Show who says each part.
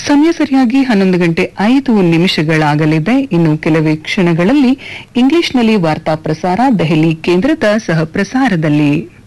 Speaker 1: ಸಮಯ ಸರಿಯಾಗಿ 11:05 ಇನ್ನು ಕೆಲವೇ ಕ್ಷಣಗಳಲ್ಲಿ ಇಂಗ್ಲಿಷ್ನಲ್ಲಿ ವಾರ್ತಾ ಪ್ರಸಾರ ದೆಹಲಿ ಕೇಂದ್ರದ ಸಹ ಪ್ರಸಾರದಲ್ಲಿ.